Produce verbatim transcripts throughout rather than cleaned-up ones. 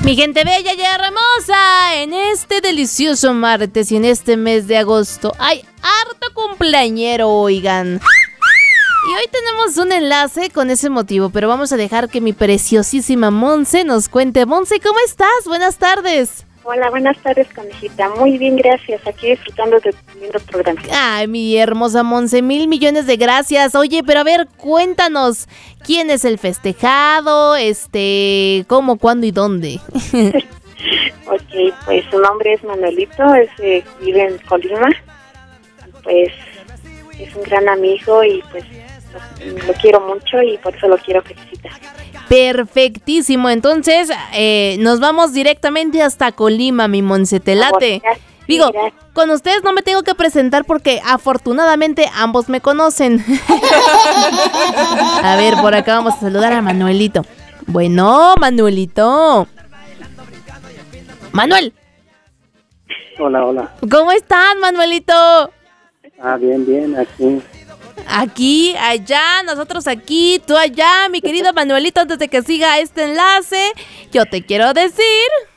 Mi gente bella y hermosa, en este delicioso martes y en este mes de agosto hay harto cumpleañero, oigan. Y hoy tenemos un enlace con ese motivo, pero vamos a dejar que mi preciosísima Monse nos cuente. Monse, ¿cómo estás? Buenas tardes. Hola, buenas tardes, conejita. Muy bien, gracias. Aquí disfrutando de tu lindo programa. Ay, mi hermosa Monse, mil millones de gracias. Oye, pero a ver, cuéntanos, ¿quién es el festejado? Este, ¿cómo, cuándo y dónde? Ok, pues su nombre es Manuelito, es, eh, vive en Colima. Pues es un gran amigo y pues lo, lo quiero mucho y por eso lo quiero felicitar. Perfectísimo, entonces eh, nos vamos directamente hasta Colima, mi Monse, ¿te late? Digo, con ustedes no me tengo que presentar porque afortunadamente ambos me conocen. A ver, por acá vamos a saludar a Manuelito. Bueno, Manuelito. Manuel. Hola, hola. ¿Cómo están, Manuelito? Ah, bien, bien, aquí. Aquí, allá, nosotros aquí, tú allá, mi querido Manuelito, antes de que siga este enlace, yo te quiero decir...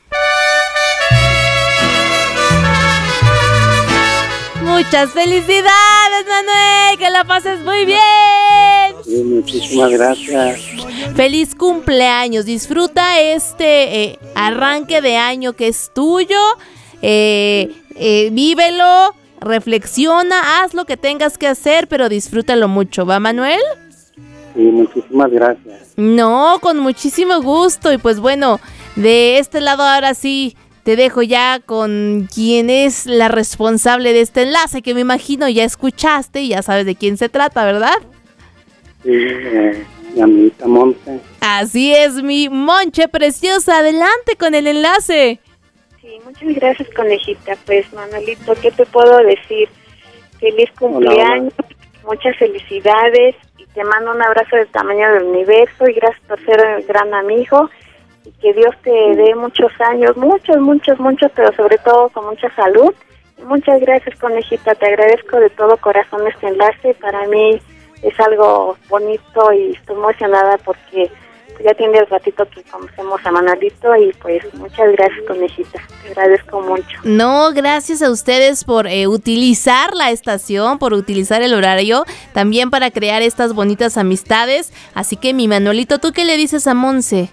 ¡Muchas felicidades, Manuel! ¡Que la pases muy bien! Sí, muchísimas gracias. ¡Feliz cumpleaños! Disfruta este eh, arranque de año que es tuyo, eh, eh, vívelo. Reflexiona, haz lo que tengas que hacer, pero disfrútalo mucho, ¿va, Manuel? Sí, muchísimas gracias. No, con muchísimo gusto. Y pues bueno, de este lado ahora sí te dejo ya con quien es la responsable de este enlace, que me imagino ya escuchaste y ya sabes de quién se trata, ¿verdad? Sí, eh, mi amiguita Monse. Así es, mi Monche preciosa. Adelante con el enlace. Sí, muchas gracias, conejita. Pues, Manuelito, ¿qué te puedo decir? Feliz cumpleaños, hola, hola. Muchas felicidades y te mando un abrazo del tamaño del universo y gracias por ser un gran amigo y que Dios te dé muchos años, muchos, muchos, muchos, pero sobre todo con mucha salud. Y muchas gracias, conejita, te agradezco de todo corazón este enlace. Para mí es algo bonito y estoy emocionada porque ya tiene el ratito que conocemos a Manuelito y pues muchas gracias, conejita. Te agradezco mucho. No, gracias a ustedes por eh, utilizar la estación, por utilizar el horario, también para crear estas bonitas amistades. Así que mi Manuelito, ¿tú qué le dices a Monse?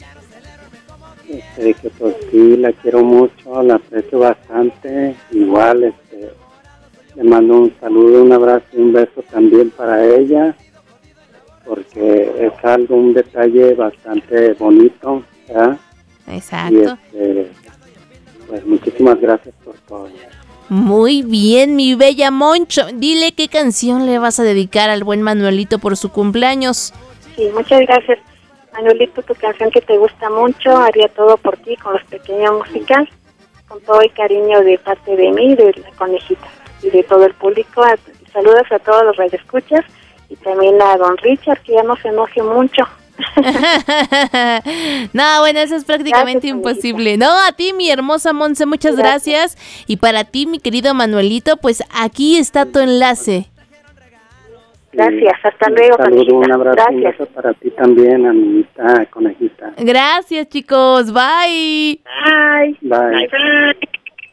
Este, que pues sí, la quiero mucho, la aprecio bastante. Igual, este, le mando un saludo, un abrazo y un beso también para ella, porque es algo, un detalle bastante bonito, ¿verdad? Exacto. Y este, pues muchísimas gracias por todo. Muy bien, mi bella Moncho. Dile qué canción le vas a dedicar al buen Manuelito por su cumpleaños. Sí, muchas gracias, Manuelito, tu canción que te gusta mucho, haría todo por ti con los pequeños músicas, con todo el cariño de parte de mí, de la conejita y de todo el público. Saludos a todos los radioescuchas. Y también a don Richard, que ya no se enoje mucho. No, bueno, eso es prácticamente gracias, imposible. Amiguita. No, a ti, mi hermosa Monse, muchas gracias. gracias. Y para ti, mi querido Manuelito, pues aquí está tu enlace. Gracias, hasta luego, un saludo, un abrazo, gracias. Un beso para ti también, amiguita, conejita. Gracias, chicos, bye. Bye. Bye. Bye, bye.